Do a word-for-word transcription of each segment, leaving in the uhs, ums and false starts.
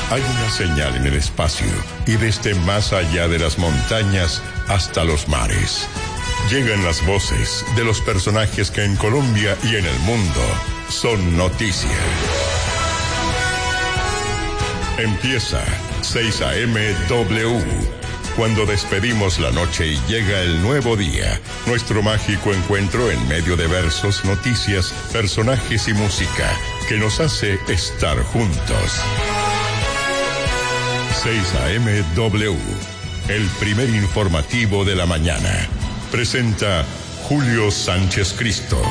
Hay una señal en el espacio y desde más allá de las montañas hasta los mares. Llegan las voces de los personajes que en Colombia y en el mundo son noticia. Empieza seis A M W. Cuando despedimos la noche y llega el nuevo día, nuestro mágico encuentro en medio de versos, noticias, personajes y música que nos hace estar juntos. seis A M W, el primer informativo de la mañana. Presenta Julio Sánchez Cristo.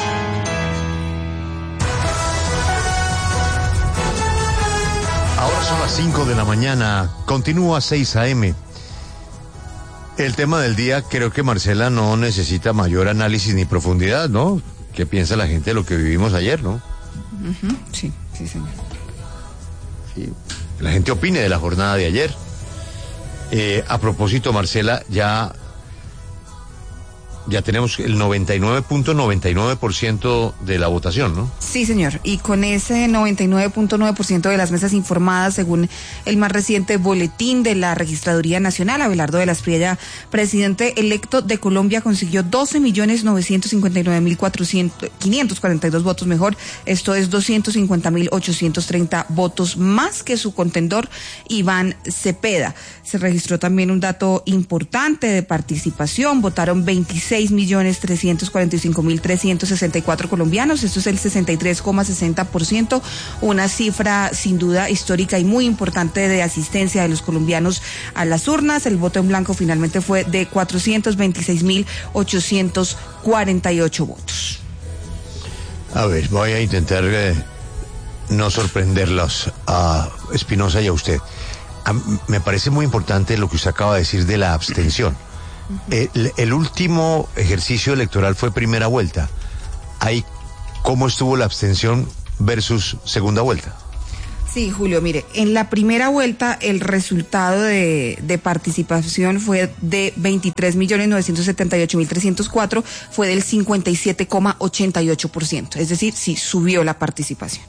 Ahora son las cinco de la mañana, continúa seis A M. El tema del día, creo que Marcela no necesita mayor análisis ni profundidad, ¿no? ¿Qué piensa la gente de lo que vivimos ayer, no? Uh-huh. Sí, sí, señor. Sí, la gente opine de la jornada de ayer. Eh, a propósito, Marcela, ya... Ya tenemos el noventa y nueve punto noventa y nueve por ciento de la votación, ¿no? Sí, señor. Y con ese noventa y nueve punto nueve por ciento de las mesas informadas, según el más reciente boletín de la Registraduría Nacional, Abelardo de la Espriella, presidente electo de Colombia, consiguió doce millones novecientos cincuenta y nueve mil quinientos cuarenta y dos votos mejor. Esto es doscientos cincuenta mil ochocientos treinta votos más que su contendor, Iván Cepeda. Se registró también un dato importante de participación. Votaron veintiséis millones trescientos cuarenta y cinco mil trescientos sesenta y cuatro colombianos. Esto es el sesenta y tres coma sesenta por ciento, una cifra sin duda histórica y muy importante de asistencia de los colombianos a las urnas. El voto en blanco finalmente fue de cuatrocientos veintiséis mil ochocientos cuarenta y ocho votos. A ver, voy a intentar eh, no sorprenderlos a Espinosa y a usted. A, me parece muy importante lo que usted acaba de decir de la abstención. El, el último ejercicio electoral fue primera vuelta. Ahí, ¿cómo estuvo la abstención versus segunda vuelta? Sí, Julio, mire, en la primera vuelta el resultado de, de participación fue de veintitrés millones novecientos setenta y ocho mil trescientos cuatro, fue del cincuenta y siete coma ochenta y ocho por ciento. Es decir, sí, subió la participación.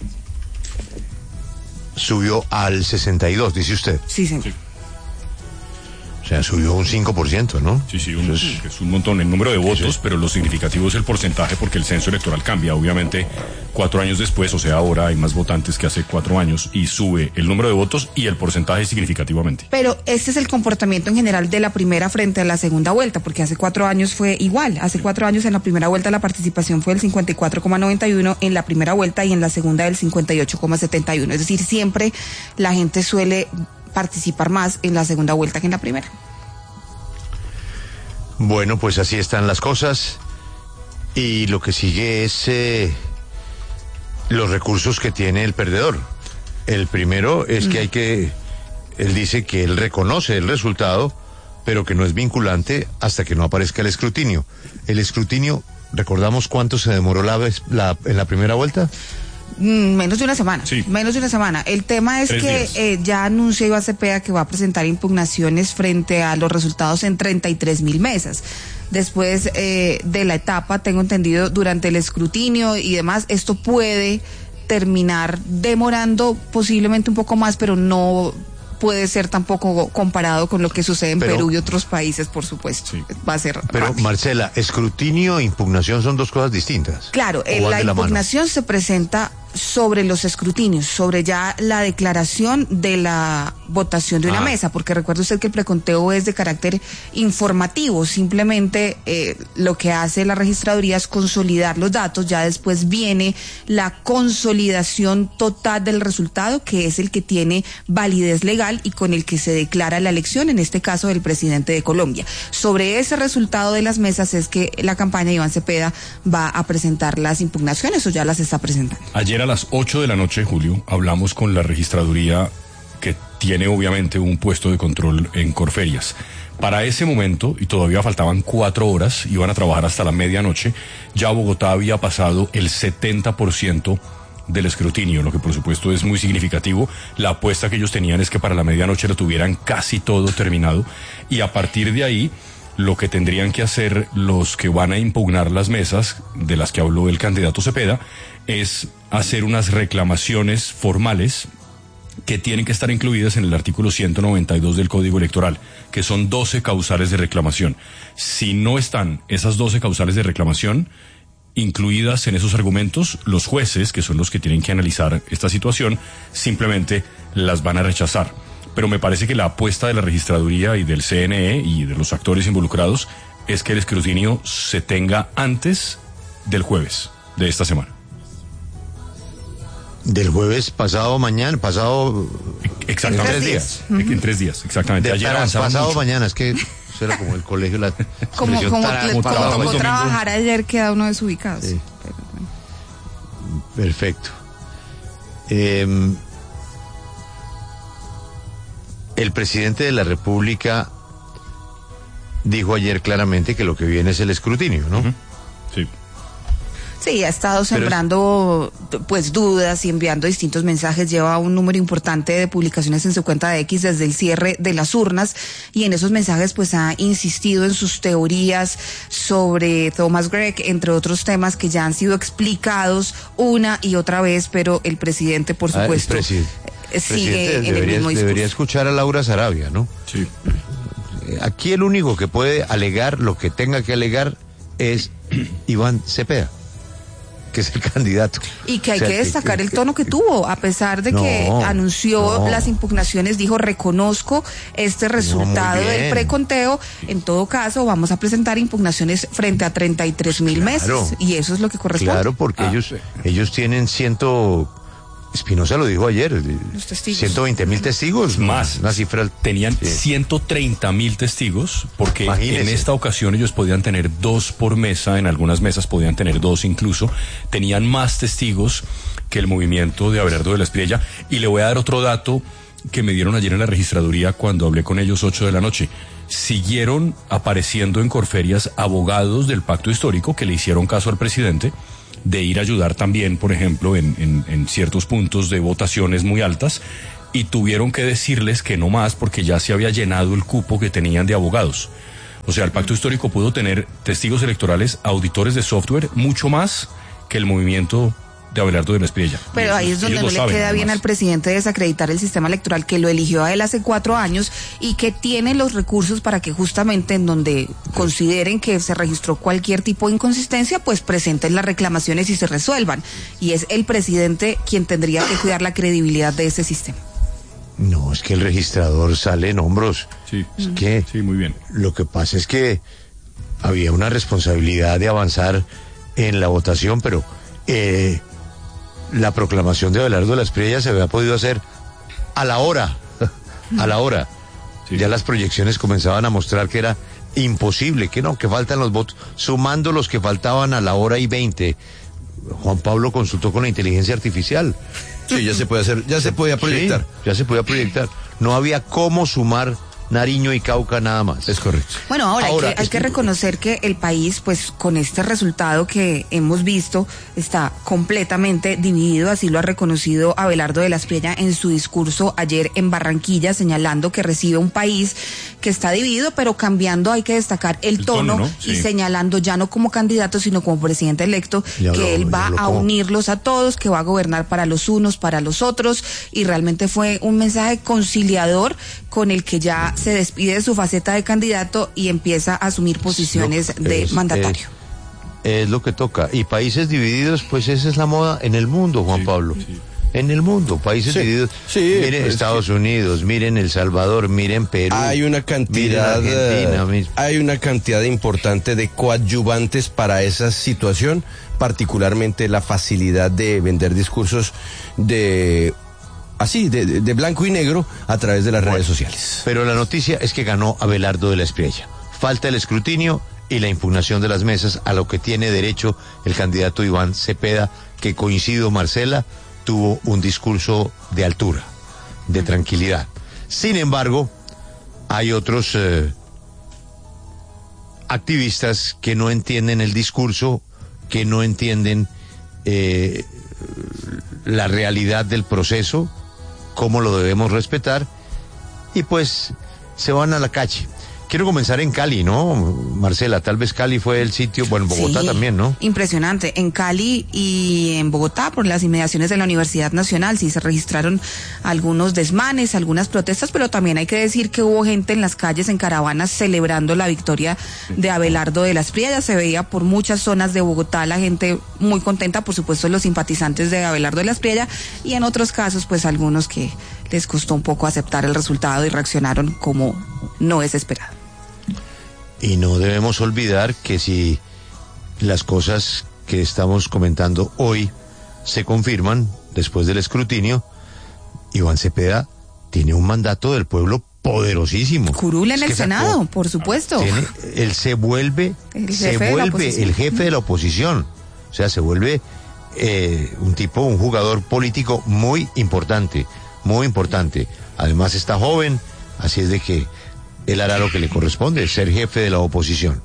Subió al sesenta y dos, dice usted. Sí, señor. Sí. O sea, subió un cinco por ciento, ¿no? Sí, sí, un, es, es un montón el número de votos, es, pero lo significativo es el porcentaje porque el censo electoral cambia, obviamente, cuatro años después, o sea, ahora hay más votantes que hace cuatro años y sube el número de votos y el porcentaje significativamente. Pero este es el comportamiento en general de la primera frente a la segunda vuelta, porque hace cuatro años fue igual. Hace cuatro años en la primera vuelta la participación fue del cincuenta y cuatro coma noventa y uno en la primera vuelta y en la segunda del cincuenta y ocho coma setenta y uno. Es decir, siempre la gente suele participar más en la segunda vuelta que en la primera. Bueno, pues así están las cosas y lo que sigue es eh, los recursos que tiene el perdedor. El primero es que hay que, él dice que él reconoce el resultado, pero que no es vinculante hasta que no aparezca el escrutinio. El escrutinio, ¿recordamos cuánto se demoró la, la en la primera vuelta? Menos de una semana, sí. menos de una semana. El tema es Tres que eh, ya anunció Iván Cepeda que va a presentar impugnaciones frente a los resultados en treinta y tres mil mesas. Después eh, de la etapa, tengo entendido, durante el escrutinio y demás, esto puede terminar demorando posiblemente un poco más, pero no puede ser tampoco comparado con lo que sucede en pero, Perú y otros países, por supuesto. Sí. Va a ser Pero, rápido. Marcela, escrutinio e impugnación son dos cosas distintas. Claro, eh, la impugnación la se presenta sobre los escrutinios, sobre ya la declaración de la votación de una ah. mesa, porque recuerde usted que el preconteo es de carácter informativo, simplemente eh, lo que hace la registraduría es consolidar los datos, ya después viene la consolidación total del resultado, que es el que tiene validez legal y con el que se declara la elección, en este caso del presidente de Colombia. Sobre ese resultado de las mesas es que la campaña de Iván Cepeda va a presentar las impugnaciones o ya las está presentando. Ayer a las ocho de la noche, Julio, hablamos con la registraduría que tiene obviamente un puesto de control en Corferias. Para ese momento, y todavía faltaban cuatro horas, iban a trabajar hasta la medianoche, ya Bogotá había pasado el setenta por ciento del escrutinio, lo que por supuesto es muy significativo. La apuesta que ellos tenían es que para la medianoche lo tuvieran casi todo terminado, y a partir de ahí, lo que tendrían que hacer los que van a impugnar las mesas, de las que habló el candidato Cepeda, es hacer unas reclamaciones formales que tienen que estar incluidas en el artículo ciento noventa y dos del Código Electoral, que son doce causales de reclamación. Si no están esas doce causales de reclamación incluidas en esos argumentos, los jueces, que son los que tienen que analizar esta situación, simplemente las van a rechazar. Pero me parece que la apuesta de la registraduría y del C N E y de los actores involucrados es que el escrutinio se tenga antes del jueves de esta semana. Del jueves pasado mañana, pasado... Exactamente. En tres días. días. En tres días, exactamente. De, Ayer para, avanzaron pasado mucho. mañana, es que eso era como el colegio, la Como, expresión como, para- le- para- como para- tocó domingo. trabajar ayer, queda uno desubicado. Sí. Pero bueno. Perfecto. Eh, el presidente de la República dijo ayer claramente que lo que viene es el escrutinio, ¿no? Ujú. Sí. Sí, ha estado sembrando pues dudas y enviando distintos mensajes. Lleva un número importante de publicaciones en su cuenta de X desde el cierre de las urnas, y en esos mensajes pues ha insistido en sus teorías sobre Thomas Gregg, entre otros temas que ya han sido explicados una y otra vez, pero el presidente, por Ah, el supuesto, presi- eh, sigue presidente en el debería, mismo discurso. debería escuchar a Laura Sarabia, ¿no? Sí. Eh, Aquí el único que puede alegar lo que tenga que alegar es Iván Cepeda, que es el candidato. Y que hay O sea, que destacar el tono que tuvo, a pesar de que No, anunció no. las impugnaciones, dijo: reconozco este resultado muy bien. del preconteo, en todo caso vamos a presentar impugnaciones frente a treinta y tres mil claro. meses, y eso es lo que corresponde. Claro, porque Ah, ellos, sí. ellos tienen ciento... Espinosa lo dijo ayer, Los testigos. ciento veinte mil testigos. Más. Una cifra... Tenían Sí. ciento treinta mil testigos, porque Imagínese. en esta ocasión ellos podían tener dos por mesa, en algunas mesas podían tener dos incluso. Tenían más testigos que el movimiento de Abelardo de la Espriella. Y le voy a dar otro dato que me dieron ayer en la registraduría cuando hablé con ellos ocho de la noche. Siguieron apareciendo en Corferias abogados del pacto histórico que le hicieron caso al presidente de ir a ayudar también, por ejemplo, en, en, en ciertos puntos de votaciones muy altas, y tuvieron que decirles que no más porque ya se había llenado el cupo que tenían de abogados. O sea, el pacto histórico pudo tener testigos electorales, auditores de software, mucho más que el movimiento de Abelardo de la Espriella. Pero ahí es donde Ellos no lo le saben, queda bien además. al presidente desacreditar el sistema electoral, que lo eligió a él hace cuatro años y que tiene los recursos para que justamente en donde consideren que se registró cualquier tipo de inconsistencia, pues presenten las reclamaciones y se resuelvan. Y es el presidente quien tendría que cuidar la credibilidad de ese sistema. No, es que el registrador sale en hombros. Sí, Es que sí, muy bien. lo que pasa es que había una responsabilidad de avanzar en la votación, pero eh, la proclamación de Abelardo de la Espriella se había podido hacer a la hora, a la hora. Sí. Ya las proyecciones comenzaban a mostrar que era imposible, que no, que faltan los votos, sumando los que faltaban a la hora y veinte. Juan Pablo consultó con la inteligencia artificial. Sí, ya se puede hacer, ya se podía proyectar. Sí, ya se podía proyectar. No había cómo sumar Nariño y Cauca nada más. Es correcto. Bueno, ahora, Ahora, hay, que, hay es que que- reconocer que el país, pues con este resultado que hemos visto, está completamente dividido. Así lo ha reconocido Abelardo de la Espriella en su discurso ayer en Barranquilla, señalando que recibe un país que está dividido, pero cambiando, hay que destacar el, El tono, tono, ¿no? y Sí. señalando ya no como candidato, sino como presidente electo, Ya que lo- él va ya lo a como. unirlos a todos, que va a gobernar para los unos, para los otros, y realmente fue un mensaje conciliador con el que ya se despide de su faceta de candidato y empieza a asumir posiciones No, de es- mandatario. Es, es lo que toca. Y países divididos, pues esa es la moda en el mundo, Juan Sí, Pablo. sí. En el mundo, países Sí, divididos. sí, miren pues, Estados Unidos, miren El Salvador, miren Perú. Hay una cantidad, miren Argentina, eh, mis- hay una cantidad importante de coadyuvantes para esa situación, particularmente la facilidad de vender discursos de así, de, de- de blanco y negro a través de las redes sociales. Pero la noticia es que ganó Abelardo de la Espriella. Falta el escrutinio y la impugnación de las mesas, a lo que tiene derecho el candidato Iván Cepeda, que, coincido, Marcela, tuvo un discurso de altura, de tranquilidad. Sin embargo, hay otros eh, activistas que no entienden el discurso, que no entienden eh, la realidad del proceso, cómo lo debemos respetar, y pues se van a la calle. Quiero comenzar en Cali, ¿no? Marcela, tal vez Cali fue el sitio, bueno, en Bogotá sí, también, ¿no? Impresionante. En Cali y en Bogotá, por las inmediaciones de la Universidad Nacional, sí se registraron algunos desmanes, algunas protestas, pero también hay que decir que hubo gente en las calles, en caravanas, celebrando la victoria de Abelardo de las Priellas. Se veía por muchas zonas de Bogotá la gente muy contenta, por supuesto los simpatizantes de Abelardo de las Priellas, y en otros casos, pues algunos que les costó un poco aceptar el resultado y reaccionaron como no es esperado. Y no debemos olvidar que si las cosas que estamos comentando hoy se confirman después del escrutinio, Iván Cepeda tiene un mandato del pueblo poderosísimo. Curul en es el Senado, sacó, por supuesto. Tiene, él se vuelve, el se vuelve el jefe de la oposición. O sea, se vuelve eh, un tipo, un jugador político muy importante, muy importante. Además está joven, así es de que él hará lo que le corresponde, ser jefe de la oposición.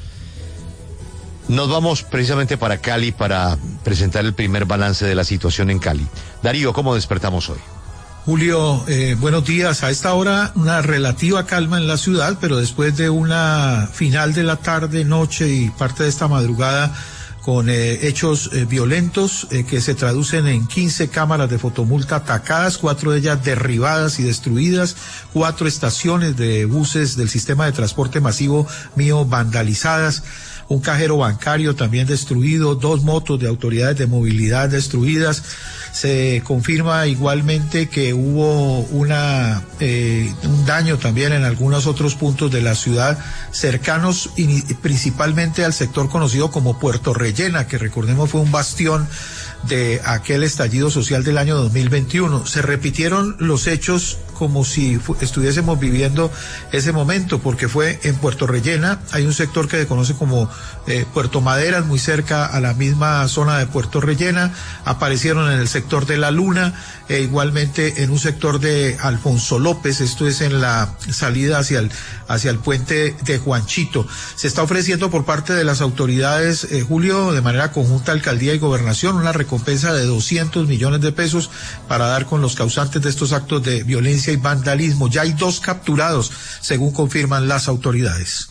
Nos vamos precisamente para Cali para presentar el primer balance de la situación en Cali. Darío, ¿cómo despertamos hoy? Julio, eh, buenos días. A esta hora una relativa calma en la ciudad, pero después de una final de la tarde, noche y parte de esta madrugada con eh, hechos eh, violentos eh, que se traducen en quince cámaras de fotomulta atacadas, cuatro de ellas derribadas y destruidas, cuatro estaciones de buses del sistema de transporte masivo mío vandalizadas, un cajero bancario también destruido, dos motos de autoridades de movilidad destruidas. Se confirma igualmente que hubo una eh, un daño también en algunos otros puntos de la ciudad cercanos y principalmente al sector conocido como Puerto Rellena, que recordemos fue un bastión de aquel estallido social del año dos mil veintiuno. Se repitieron los hechos como si estuviésemos viviendo ese momento, porque fue en Puerto Rellena, hay un sector que se conoce como eh, Puerto Maderas, muy cerca a la misma zona de Puerto Rellena, aparecieron en el sector de La Luna, e igualmente en un sector de Alfonso López, esto es en la salida hacia el, hacia el puente de Juanchito. Se está ofreciendo por parte de las autoridades, eh, Julio, de manera conjunta, alcaldía y gobernación, una recompensa de doscientos millones de pesos para dar con los causantes de estos actos de violencia y vandalismo. Ya hay dos capturados, según confirman las autoridades.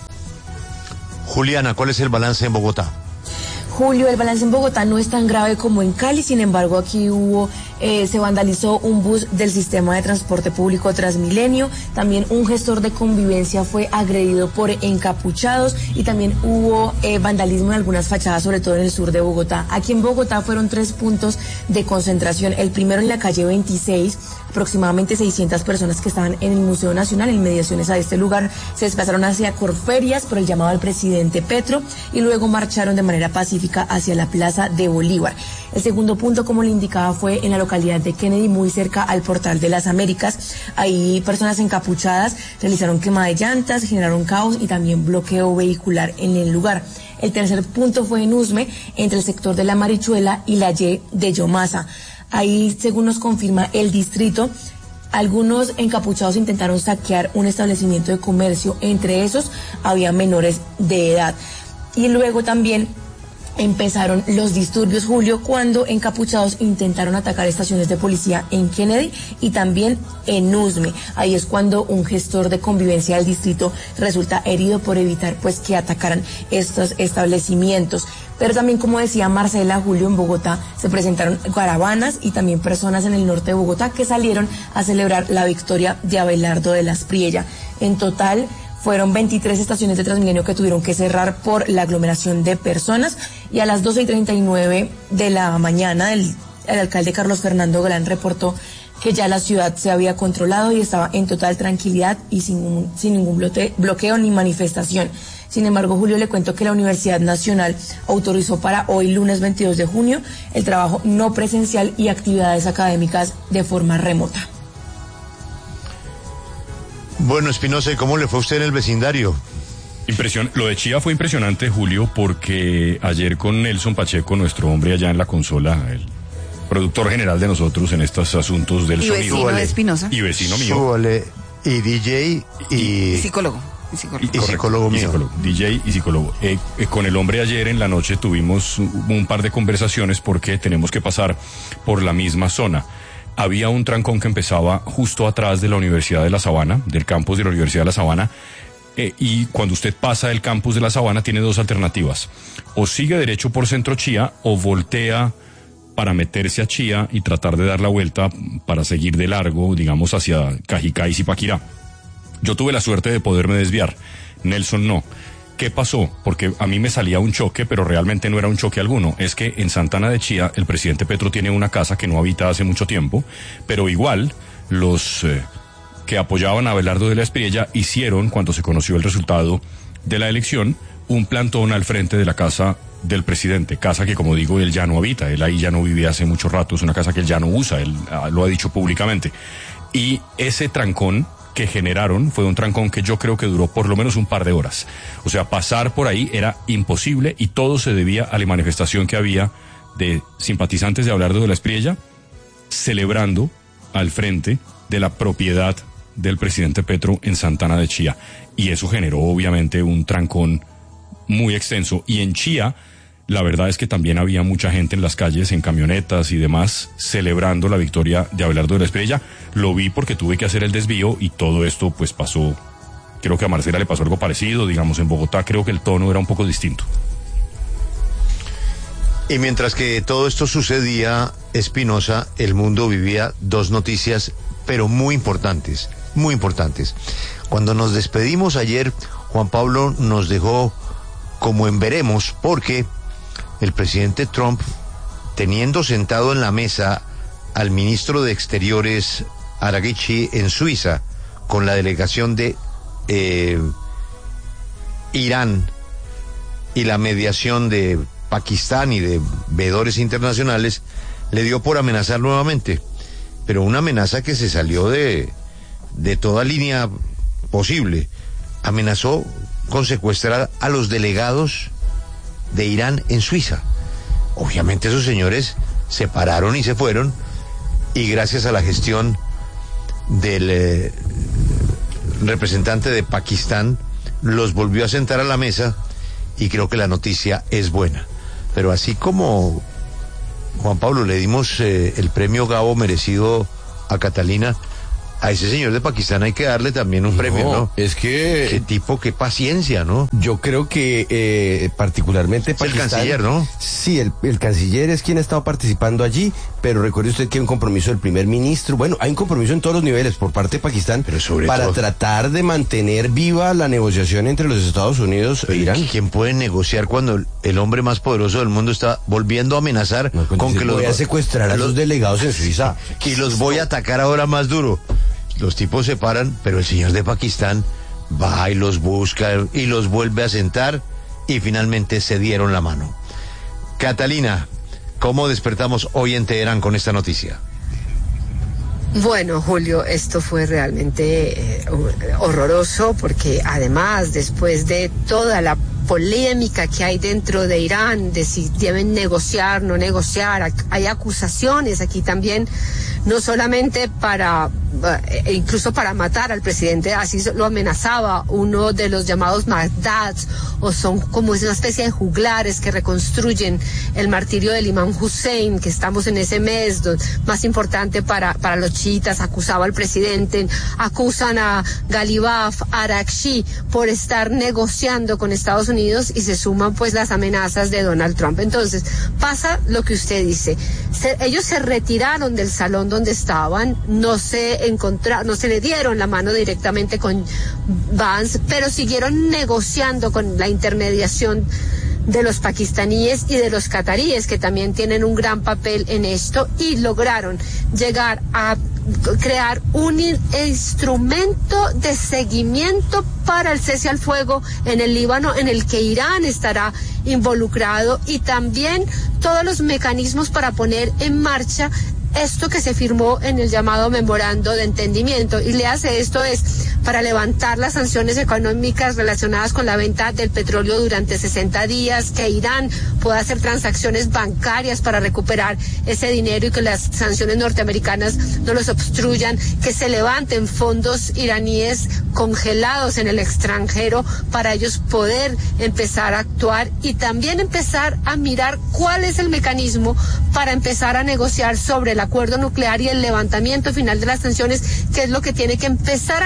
Juliana, ¿cuál es el balance en Bogotá? Julio, el balance en Bogotá no es tan grave como en Cali, sin embargo aquí hubo, eh, se vandalizó un bus del sistema de transporte público Transmilenio, también un gestor de convivencia fue agredido por encapuchados y también hubo eh, vandalismo en algunas fachadas, sobre todo en el sur de Bogotá. Aquí en Bogotá fueron tres puntos de concentración, el primero en la calle veintiséis, aproximadamente seiscientas personas que estaban en el Museo Nacional, en inmediaciones a este lugar, se desplazaron hacia Corferias por el llamado al presidente Petro y luego marcharon de manera pacífica hacia la Plaza de Bolívar. El segundo punto, como le indicaba, fue en la localidad de Kennedy, muy cerca al Portal de las Américas. Ahí personas encapuchadas realizaron quema de llantas, generaron caos y también bloqueo vehicular en el lugar. El tercer punto fue en Usme, entre el sector de la Marichuela y la Y de Yomasa. Ahí, según nos confirma el distrito, algunos encapuchados intentaron saquear un establecimiento de comercio, entre esos había menores de edad. Y luego también empezaron los disturbios, Julio, cuando encapuchados intentaron atacar estaciones de policía en Kennedy y también en Usme. Ahí es cuando un gestor de convivencia del distrito resulta herido por evitar pues que atacaran estos establecimientos. Pero también, como decía Marcela, Julio, en Bogotá se presentaron caravanas y también personas en el norte de Bogotá que salieron a celebrar la victoria de Abelardo de las Priellas. En total fueron veintitrés estaciones de Transmilenio que tuvieron que cerrar por la aglomeración de personas y a las doce y treinta y nueve de la mañana el, el alcalde Carlos Fernando Galán reportó que ya la ciudad se había controlado y estaba en total tranquilidad y sin, sin ningún bloque, bloqueo ni manifestación. Sin embargo, Julio, le cuento que la Universidad Nacional autorizó para hoy, lunes veintidós de junio, el trabajo no presencial y actividades académicas de forma remota. Bueno, Espinosa, ¿y cómo le fue a usted en el vecindario? Impresión, lo de Chía fue impresionante, Julio, porque ayer con Nelson Pacheco, nuestro hombre allá en la consola, el productor general de nosotros en estos asuntos del y sonido. Vecino de Espinosa. Y vecino mío. Súbale, y D J y... y psicólogo. Y psicólogo, y psicólogo mío. Y psicólogo, D J y psicólogo. Eh, eh, con el hombre ayer en la noche tuvimos un, un par de conversaciones porque tenemos que pasar por la misma zona. Había un trancón que empezaba justo atrás de la Universidad de La Sabana, del campus de la Universidad de La Sabana, Eh, y cuando usted pasa el campus de la Sabana tiene dos alternativas. O sigue derecho por Centro Chía o voltea para meterse a Chía y tratar de dar la vuelta para seguir de largo, digamos, hacia Cajicá y Zipaquirá. Yo tuve la suerte de poderme desviar. Nelson no. ¿Qué pasó? Porque a mí me salía un choque, pero realmente no era un choque alguno. Es que en Santana de Chía el presidente Petro tiene una casa que no habita hace mucho tiempo, pero igual los... Eh, que apoyaban a Abelardo de la Espriella hicieron, cuando se conoció el resultado de la elección, un plantón al frente de la casa del presidente, casa que, como digo, él ya no habita, él ahí ya no vive hace mucho rato, es una casa que él ya no usa, él ah, lo ha dicho públicamente. Y ese trancón que generaron fue un trancón que yo creo que duró por lo menos un par de horas. O sea, pasar por ahí era imposible y todo se debía a la manifestación que había de simpatizantes de Abelardo de la Espriella celebrando al frente de la propiedad del presidente Petro en Santana de Chía. Y eso generó obviamente un trancón muy extenso. Y en Chía, la verdad es que también había mucha gente en las calles, en camionetas y demás, celebrando la victoria de Abelardo de la Espriella. Lo vi porque tuve que hacer el desvío y todo esto pues pasó, creo que a Marcela le pasó algo parecido, digamos en Bogotá creo que el tono era un poco distinto. Y mientras que todo esto sucedía, Espinosa, el mundo vivía dos noticias, pero muy importantes, muy importantes. Cuando nos despedimos ayer, Juan Pablo nos dejó como en veremos, porque el presidente Trump, teniendo sentado en la mesa al ministro de Exteriores Araghchi en Suiza, con la delegación de eh, Irán y la mediación de Pakistán y de veedores internacionales, le dio por amenazar nuevamente, pero una amenaza que se salió de, de toda línea posible. Amenazó con secuestrar a los delegados de Irán en Suiza. Obviamente esos señores se pararon y se fueron, y gracias a la gestión del eh, representante de Pakistán los volvió a sentar a la mesa, y creo que la noticia es buena. Pero así como Juan Pablo le dimos eh, el premio Gabo merecido a Catalina, a ese señor de Pakistán hay que darle también un no, premio, ¿no? Es que... Qué tipo, qué paciencia, ¿no? Yo creo que eh, particularmente es Pakistán... el canciller, ¿no? Sí, el, el canciller es quien ha estado participando allí, pero recuerde usted que hay un compromiso del primer ministro. Bueno, hay un compromiso en todos los niveles por parte de Pakistán, pero sobre para todo... tratar de mantener viva la negociación entre los Estados Unidos e Irán. ¿Quién puede negociar cuando el, el hombre más poderoso del mundo está volviendo a amenazar no, con dice, que los voy a secuestrar a los delegados en Suiza y los voy a atacar ahora más duro? Los tipos se paran, pero el señor de Pakistán va y los busca y los vuelve a sentar, y finalmente se dieron la mano. Catalina, ¿cómo despertamos hoy en Teherán con esta noticia? Bueno, Julio, esto fue realmente eh, horroroso, porque además, después de toda la polémica que hay dentro de Irán, de si deben negociar, no negociar, hay acusaciones aquí también, no solamente para, eh, incluso para matar al presidente, así lo amenazaba uno de los llamados Magdads, o son como una especie de juglares que reconstruyen el martirio del imam Hussein, que estamos en ese mes más importante para, para los chiitas. Acusaba al presidente, acusan a Ghalibaf, Araghchi, por estar negociando con Estados Unidos, y se suman pues las amenazas de Donald Trump. Entonces, pasa lo que usted dice, se, ellos se retiraron del salón donde estaban, no se encontraron, no se le dieron la mano directamente con Vance, pero siguieron negociando con la intermediación de los pakistaníes y de los cataríes, que también tienen un gran papel en esto, y lograron llegar a crear un instrumento de seguimiento para el cese al fuego en el Líbano, en el que Irán estará involucrado, y también todos los mecanismos para poner en marcha esto que se firmó en el llamado memorando de entendimiento. Y le hace esto es para levantar las sanciones económicas relacionadas con la venta del petróleo durante sesenta días, que Irán pueda hacer transacciones bancarias para recuperar ese dinero y que las sanciones norteamericanas no los obstruyan, que se levanten fondos iraníes congelados en el extranjero para ellos poder empezar a actuar, y también empezar a mirar cuál es el mecanismo para empezar a negociar sobre el acuerdo nuclear y el levantamiento final de las sanciones, que es lo que tiene que empezar a negociar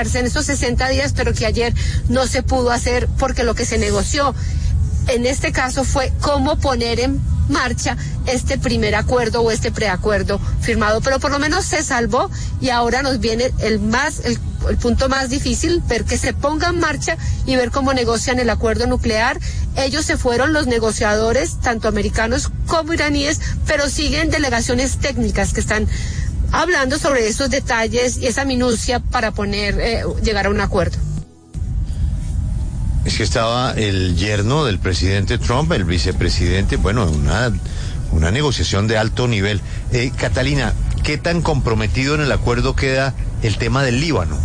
negociarse en estos sesenta días, pero que ayer no se pudo hacer porque lo que se negoció en este caso fue cómo poner en marcha este primer acuerdo o este preacuerdo firmado, pero por lo menos se salvó y ahora nos viene el más el, el punto más difícil, ver que se ponga en marcha y ver cómo negocian el acuerdo nuclear. Ellos se fueron, los negociadores, tanto americanos como iraníes, pero siguen delegaciones técnicas que están hablando sobre esos detalles y esa minucia para poner eh, llegar a un acuerdo. Es que estaba el yerno del presidente Trump, el vicepresidente, bueno, una, una negociación de alto nivel. Eh, Catalina, ¿qué tan comprometido en el acuerdo queda el tema del Líbano?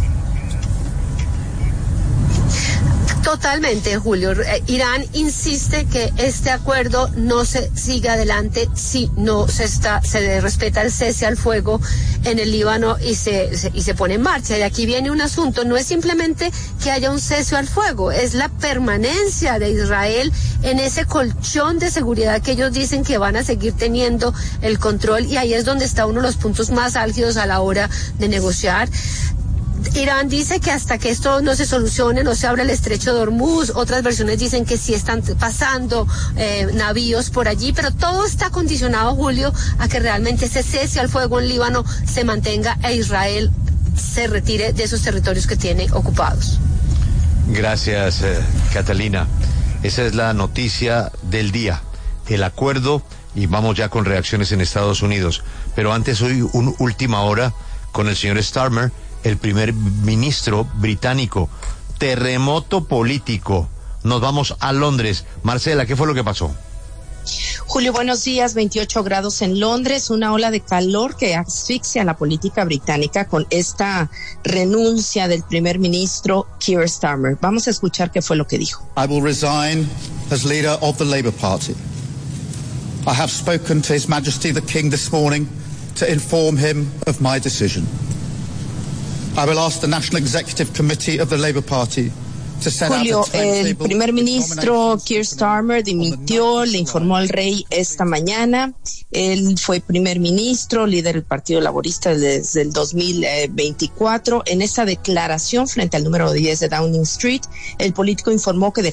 Totalmente, Julio. Irán insiste que este acuerdo no se siga adelante si no se está se respeta el cese al fuego en el Líbano y se, se y se pone en marcha. Y aquí viene un asunto, no es simplemente que haya un cese al fuego, es la permanencia de Israel en ese colchón de seguridad que ellos dicen que van a seguir teniendo el control, y ahí es donde está uno de los puntos más álgidos a la hora de negociar. Irán dice que hasta que esto no se solucione, no se abra el estrecho de Hormuz. Otras versiones dicen que sí están pasando eh, navíos por allí, pero todo está condicionado, Julio, a que realmente ese cese al fuego en Líbano se mantenga e Israel se retire de esos territorios que tiene ocupados. Gracias, eh, Catalina. Esa es la noticia del día, el acuerdo, y vamos ya con reacciones en Estados Unidos. Pero antes, hoy, una última hora con el señor Starmer, el primer ministro británico. Terremoto político. Nos vamos a Londres. Marcela, ¿qué fue lo que pasó? Julio, buenos días. veintiocho grados en Londres, una ola de calor que asfixia la política británica con esta renuncia del primer ministro Keir Starmer. Vamos a escuchar qué fue lo que dijo. I will resign as leader of the Labour Party. I have spoken to His Majesty the King this morning to inform him of my decision. I will ask the National Executive Committee of the Labour Party to set Julio, out a timetable. el primer ministro Keir Starmer dimitió, le informó al rey esta mañana. Él fue primer ministro, líder del Partido Laborista desde el dos mil veinticuatro. En esta declaración frente al número diez de Downing Street, el político informó que